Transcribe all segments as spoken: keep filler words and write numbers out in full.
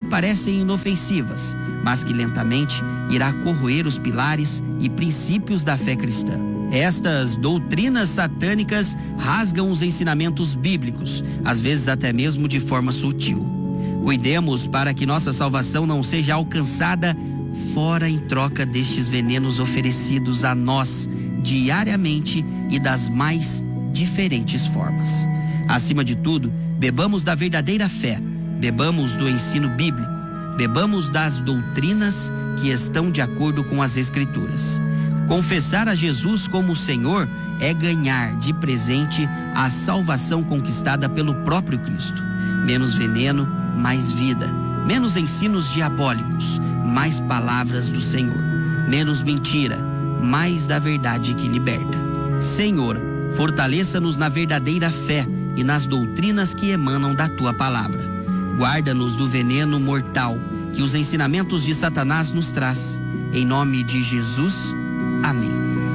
parecem inofensivas, mas que lentamente irá corroer os pilares e princípios da fé cristã. Estas doutrinas satânicas rasgam os ensinamentos bíblicos, às vezes até mesmo de forma sutil. Cuidemos para que nossa salvação não seja alcançada fora em troca destes venenos oferecidos a nós diariamente e das mais diferentes formas. Acima de tudo, bebamos da verdadeira fé, bebamos do ensino bíblico, bebamos das doutrinas que estão de acordo com as Escrituras. Confessar a Jesus como Senhor é ganhar de presente a salvação conquistada pelo próprio Cristo. Menos veneno, mais vida. Menos ensinos diabólicos, mais palavras do Senhor. Menos mentira, mais da verdade que liberta. Senhor, fortaleça-nos na verdadeira fé e nas doutrinas que emanam da Tua palavra. Guarda-nos do veneno mortal que os ensinamentos de Satanás nos traz. Em nome de Jesus, amém.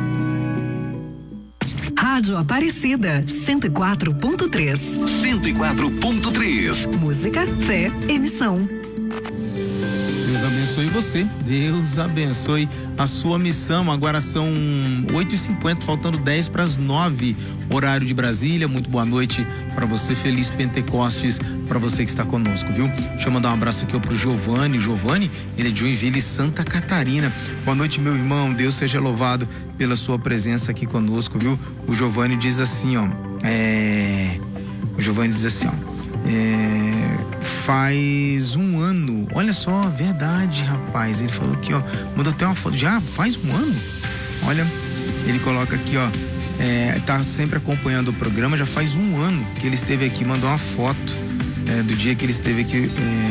Rádio Aparecida, cento e quatro ponto três. cento e quatro ponto três. Música, fé, emissão. Deus abençoe você, Deus abençoe a sua missão. Agora são oito e cinquenta, faltando dez para as nove, horário de Brasília. Muito boa noite para você, feliz Pentecostes para você que está conosco, viu? Deixa eu mandar um abraço aqui pro Giovanni, Giovanni, ele é de Joinville, Santa Catarina. Boa noite, meu irmão, Deus seja louvado pela sua presença aqui conosco, viu? O Giovanni diz assim, ó, é... o Giovanni diz assim, ó, É, faz um ano, olha só, verdade, rapaz, ele falou aqui, ó, mandou até uma foto, já faz um ano, olha, ele coloca aqui, ó, é, tá sempre acompanhando o programa, já faz um ano que ele esteve aqui, mandou uma foto é, do dia que ele esteve aqui,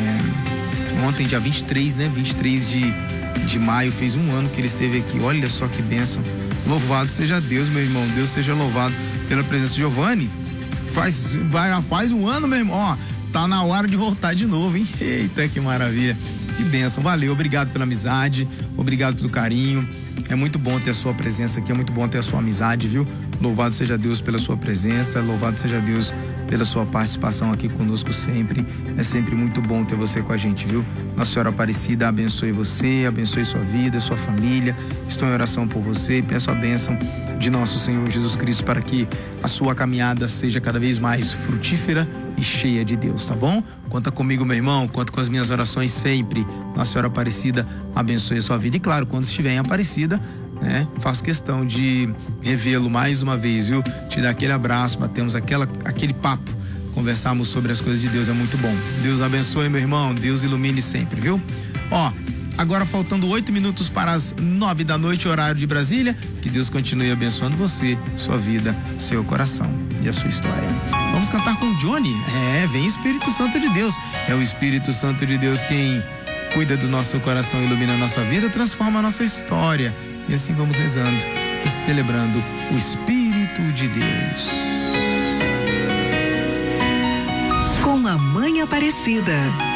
é, ontem, dia vinte e três, né, vinte e três de, de maio, fez um ano que ele esteve aqui, olha só que bênção, louvado seja Deus, meu irmão, Deus seja louvado pela presença de Giovanni. Faz, vai, faz um ano, meu irmão. Ó, tá na hora de voltar de novo, hein? Eita, que maravilha. Que bênção. Valeu, obrigado pela amizade, obrigado pelo carinho. É muito bom ter a sua presença aqui, é muito bom ter a sua amizade, viu? Louvado seja Deus pela sua presença, louvado seja Deus pela sua participação aqui conosco sempre. É sempre muito bom ter você com a gente, viu? Nossa Senhora Aparecida abençoe você, abençoe sua vida, sua família. Estou em oração por você e peço a bênção de nosso Senhor Jesus Cristo para que a sua caminhada seja cada vez mais frutífera e cheia de Deus, tá bom? Conta comigo, meu irmão, conta com as minhas orações sempre. Nossa Senhora Aparecida abençoe a sua vida e, claro, quando estiver em Aparecida, né, faço questão de revê-lo mais uma vez, viu? Te dar aquele abraço, batemos aquela, aquele papo, conversarmos sobre as coisas de Deus, é muito bom. Deus abençoe, meu irmão, Deus ilumine sempre, viu? Ó, agora faltando oito minutos para as nove da noite, horário de Brasília. Que Deus continue abençoando você, sua vida, seu coração e a sua história. Vamos cantar com Johnny? É, vem Espírito Santo de Deus. É o Espírito Santo de Deus quem cuida do nosso coração, ilumina a nossa vida, transforma a nossa história. E assim vamos rezando e celebrando o Espírito de Deus. Com a Mãe Aparecida.